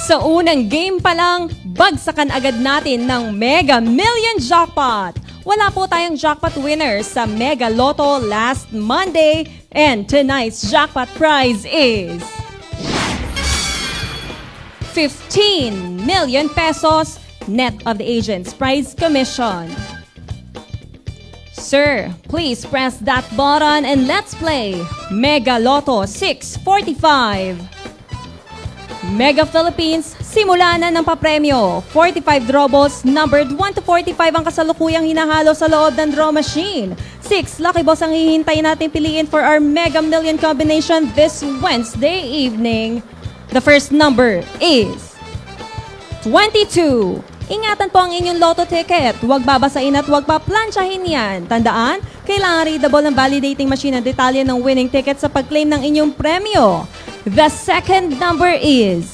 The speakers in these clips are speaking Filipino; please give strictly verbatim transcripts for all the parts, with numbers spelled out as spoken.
Sa unang game pa lang, bagsakan agad natin ng Mega Million Jackpot. Wala po tayong jackpot winner sa Mega Lotto last Monday, and tonight's jackpot prize is fifteen million pesos net of the agent's prize commission. Sir, please press that button and let's play Mega Lotto six forty-five. Mega Philippines, simula na ng papremyo. forty-five draw balls numbered one to forty-five ang kasalukuyang hinahalo sa loob ng draw machine. six lucky balls ang hihintay natin piliin for our Mega Million combination this Wednesday evening. The first number is twenty-two. Ingatan po ang inyong lotto ticket. Huwag babasain at huwag paplansyahin yan. Tandaan, kailangan readable ng validating machine ang detalye ng winning ticket sa pag-claim ng inyong premyo. The second number is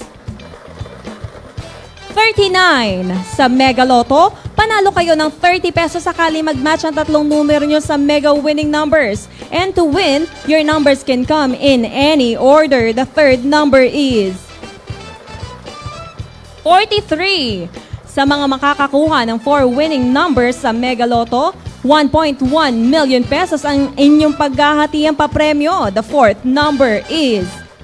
thirty-nine. Sa Mega Lotto, panalo kayo ng thirty pesos sakali mag-match ang tatlong numero nyo sa Mega winning numbers. And to win, your numbers can come in any order. The third number is forty-three. Sa mga makakakuha ng four winning numbers sa Mega Lotto, one point one million pesos ang inyong paghahatiang papremyo. The fourth number is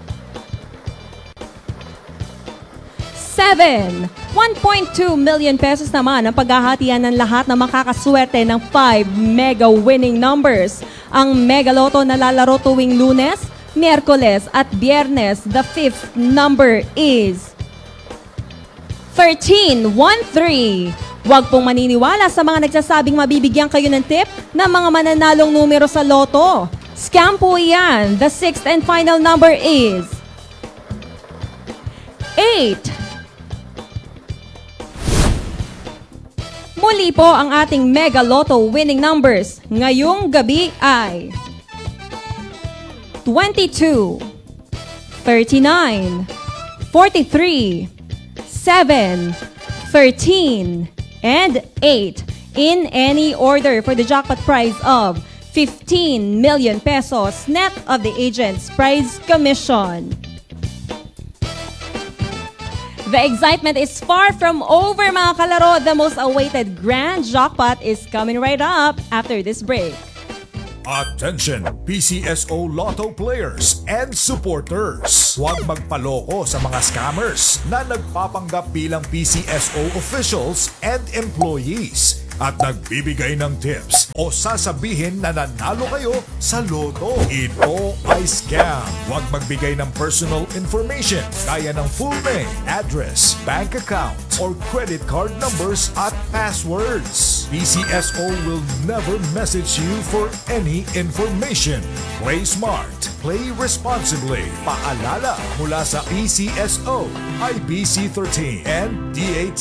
seven. one point two million pesos naman ang paghahatian ng lahat na makakaswerte ng five Mega winning numbers. Ang Mega Lotto na lalaro tuwing Lunes, Miyerkules at Biyernes. The fifth number is thirteen thirteen. Huwag pong maniniwala sa mga nagsasabing mabibigyan kayo ng tip ng mga mananalong numero sa loto. Scam po yan. The sixth and final number is eight. Muli po ang ating Mega Lotto winning numbers ngayong gabi ay twenty-two, thirty-nine, forty-three, seven, thirteen, and eight in any order for the jackpot prize of fifteen million pesos net of the agent's prize commission. The excitement is far from over, mga kalaro. The most awaited grand jackpot is coming right up after this break. Attention, P C S O Lotto players and supporters. Huwag magpaloko sa mga scammers na nagpapanggap bilang P C S O officials and employees at nagbibigay ng tips o sasabihin na nanalo kayo sa loto. Ito ay scam. Huwag magbigay ng personal information gaya ng full name, address, bank account, or credit card numbers at passwords. P C S O will never message you for any information. Play smart, play responsibly. Paalala mula sa P C S O, I B C thirteen, and D A